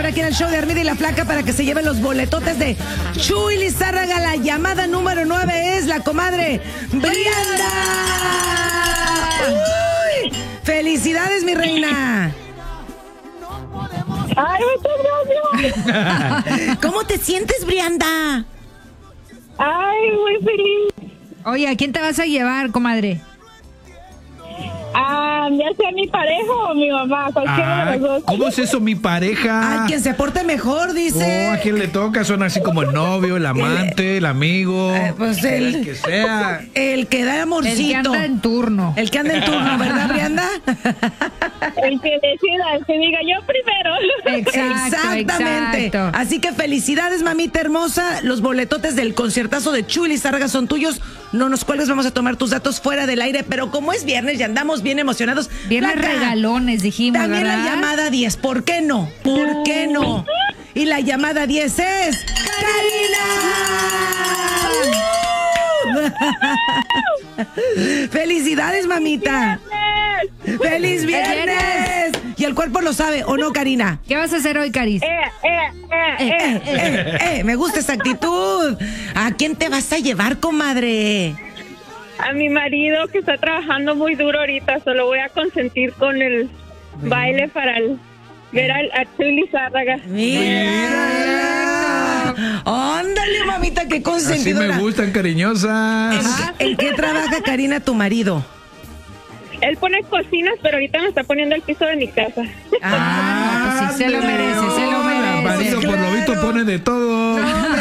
ahora aquí en el show de Armida y la Flaca para que se lleven los boletotes de Chuy Lizárraga. La llamada número 9 es la comadre Brianda. ¡Uy! ¡Felicidades, mi reina! ¡Ay, muchas gracias! ¿Cómo te sientes, Brianda? ¡Ay, muy feliz! Oye, ¿a quién te vas a llevar, comadre? Ya sea mi pareja o mi mamá, cualquiera de los dos. ¿Cómo es eso, mi pareja? A quien se porte mejor, dice. ¿A quién le toca? Son así como el novio, el amante, el amigo. Pues el que sea. El que da amorcito. El que anda en turno. El que anda en turno, ¿verdad, Brianda? El que decida, el que diga yo primero. Exactamente. Exacto. Así que felicidades, mamita hermosa. Los boletotes del conciertazo de Chuy Lizárraga son tuyos. No nos cuelgues, vamos a tomar tus datos fuera del aire. Pero como es viernes, ya andamos bien emocionados. Viernes Flaca, regalones, dijimos, también ¿verdad? la llamada 10. ¿Por qué no? ¿Por qué no? Y la llamada 10 es Karina. ¡Felicidades, mamita! ¡Feliz viernes! Y el cuerpo lo sabe, ¿o no, Karina? ¿Qué vas a hacer hoy, Caris? Me gusta esa actitud. ¿A quién te vas a llevar, comadre? A mi marido que está trabajando muy duro ahorita, solo voy a consentir con el baile para ver a Chuy Lizárraga. ¡Mira! ¡Ándale, mamita, qué Así consentidora! me gustan, cariñosas. ¿En qué trabaja, Karina, tu marido? Él pone cocinas, pero ahorita me está poniendo el piso de mi casa. Pues sí, se lo merece, se lo merece. Marido, por lo visto, pone de todo.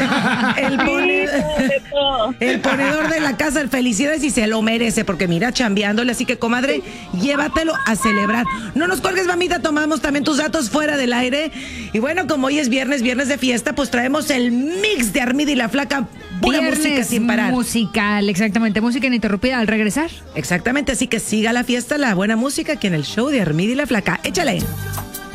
El ponedor de la casa, el felicidades y se lo merece, porque mira, chambeándole, así que, comadre, llévatelo a celebrar. No nos cuelgues, mamita, tomamos también tus datos fuera del aire. Y bueno, como hoy es viernes de fiesta, pues traemos el mix de Armida y la Flaca, pura música sin parar. Musical, exactamente, música ininterrumpida al regresar. Exactamente, así que siga la fiesta, la buena música aquí en el show de Armida y la Flaca. Échale.